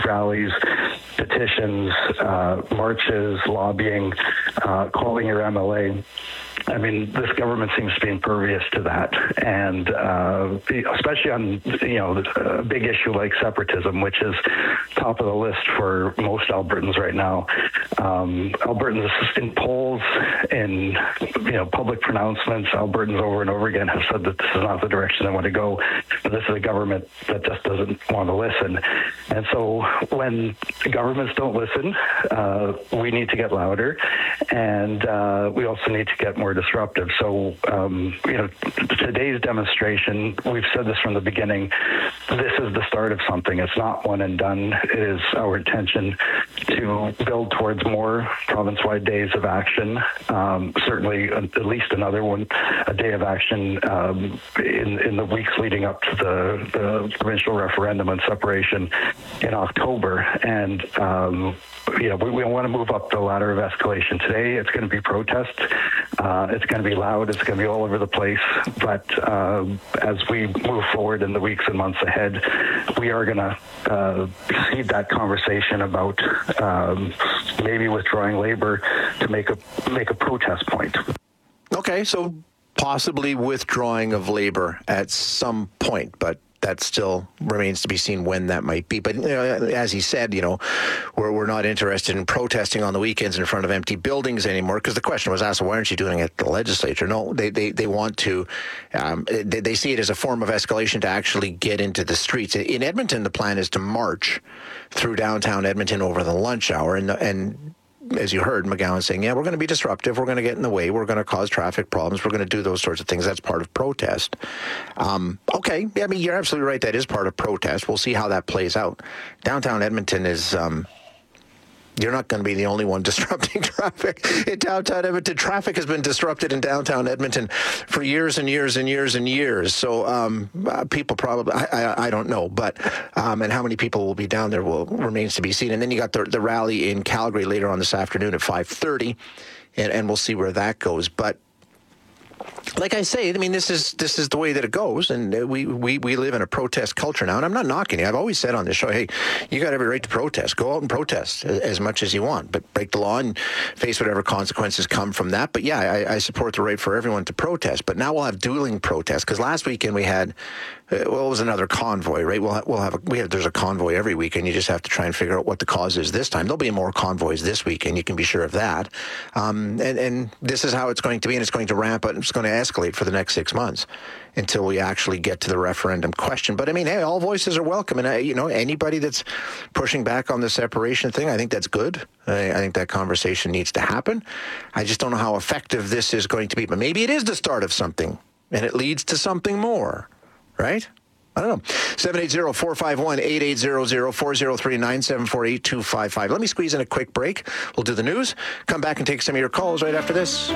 rallies, petitions, marches, lobbying, calling your MLA. I mean, this government seems to be impervious to that, and especially on a big issue like separatism, which is top of the list for most Albertans right now. Albertans in polls, in public pronouncements, Albertans over and over again have said that this is not the direction they want to go. But this is a government that just doesn't want to listen, and so when governments don't listen, we need to get louder, and we also need to get more disruptive. So, today's demonstration, we've said this from the beginning, this is the start of something. It's not one and done. It is our intention to build towards more province-wide days of action, certainly at least another one, a day of action in the weeks leading up to the provincial referendum on separation in October. And, we want to move up the ladder of escalation. Today, it's going to be protest. It's going to be loud. It's going to be all over the place. But as we move forward in the weeks and months ahead, we are going to seed that conversation about maybe withdrawing Labour to make a protest point. Okay, so possibly withdrawing of Labour at some point, but that still remains to be seen when that might be. But as he said, we're not interested in protesting on the weekends in front of empty buildings anymore, because the question was asked, why aren't you doing it at the legislature? No, they want to, they see it as a form of escalation to actually get into the streets. In Edmonton, the plan is to march through downtown Edmonton over the lunch hour, and as you heard McGowan saying, we're going to be disruptive, we're going to get in the way, we're going to cause traffic problems, we're going to do those sorts of things. That's part of protest. Okay, I mean, you're absolutely right, that is part of protest. We'll see how that plays out. Downtown Edmonton is... you're not going to be the only one disrupting traffic in downtown Edmonton. Traffic has been disrupted in downtown Edmonton for years and years and years and years. So people probably, I don't know, but and how many people will be down there remains to be seen. And then you got the rally in Calgary later on this afternoon at 5:30, and we'll see where that goes. But like I say, I mean, this is the way that it goes, and we live in a protest culture now. And I'm not knocking you. I've always said on this show, hey, you got every right to protest. Go out and protest as much as you want, but break the law and face whatever consequences come from that. But yeah, I support the right for everyone to protest. But now we'll have dueling protests, because last weekend we had, it was another convoy, right? There's a convoy every weekend. You just have to try and figure out what the cause is this time. There'll be more convoys this weekend. You can be sure of that. And this is how it's going to be, and it's going to ramp up. It's going to escalate for the next 6 months until we actually get to the referendum question. But I mean, hey, all voices are welcome, and anybody that's pushing back on the separation thing, I think that's good. I think that conversation needs to happen. I just don't know how effective this is going to be, but maybe it is the start of something, and it leads to something more, right? I don't know. 780-451-8800, 403-974-8255. Let me squeeze in a quick break. We'll do the news, come back and take some of your calls right after this.